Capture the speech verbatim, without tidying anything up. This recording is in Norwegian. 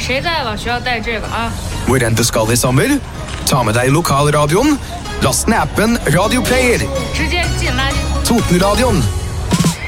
谁在了？学校带这个啊。 Hvor enn du skal i sommer, ta med deg lokalradioen, last ned appen Radio Player. 直接进垃圾桶。 Totenradioen